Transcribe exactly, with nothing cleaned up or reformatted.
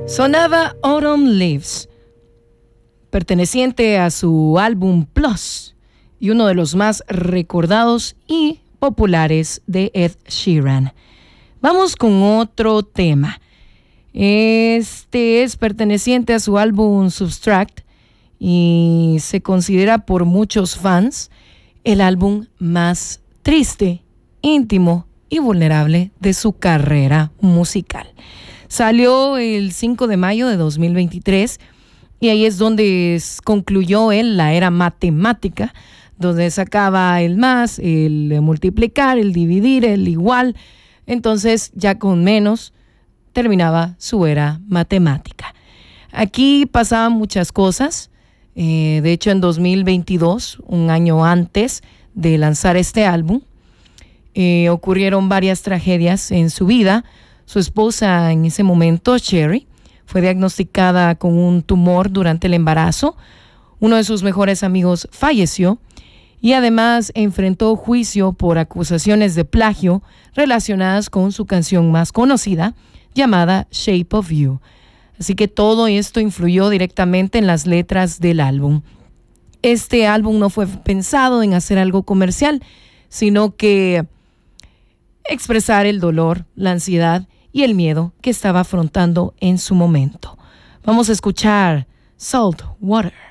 Sonaba Autumn Leaves, perteneciente a su álbum Plus y uno de los más recordados y populares de Ed Sheeran. Vamos con otro tema. Este es perteneciente a su álbum Subtract y se considera por muchos fans el álbum más triste, íntimo y vulnerable de su carrera musical. Salió el cinco de mayo de dos mil veintitrés y ahí es donde concluyó él la era matemática, donde sacaba el más, el multiplicar, el dividir, el igual. Entonces ya con menos terminaba su era matemática. Aquí pasaban muchas cosas. Eh, de hecho, en dos mil veintidós, un año antes de lanzar este álbum, eh, ocurrieron varias tragedias en su vida. Su esposa en ese momento, Cherry, fue diagnosticada con un tumor durante el embarazo. Uno de sus mejores amigos falleció y además enfrentó juicio por acusaciones de plagio relacionadas con su canción más conocida, llamada Shape of You. Así que todo esto influyó directamente en las letras del álbum. Este álbum no fue pensado en hacer algo comercial, sino que expresar el dolor, la ansiedad y el miedo que estaba afrontando en su momento. Vamos a escuchar Salt Water.